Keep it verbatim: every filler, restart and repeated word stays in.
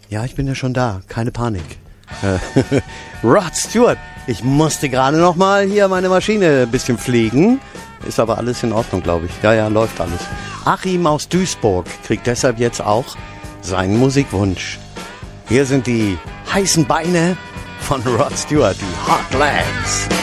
Ja, ich bin ja schon da. Keine Panik. Äh, Rod Stewart. Ich musste gerade noch mal hier meine Maschine ein bisschen pflegen. Ist aber alles in Ordnung, glaube ich. Ja, ja, läuft alles. Achim aus Duisburg kriegt deshalb jetzt auch seinen Musikwunsch. Hier sind die heißen Beine von Rod Stewart, die Hot Legs.